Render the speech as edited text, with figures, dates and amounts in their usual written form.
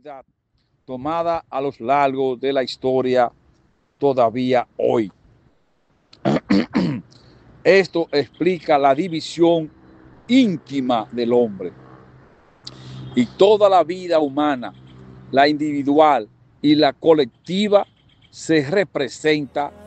realidad tomada a lo largo de la historia todavía hoy. Esto explica la división íntima del hombre y toda la vida humana, la individual y la colectiva, se representa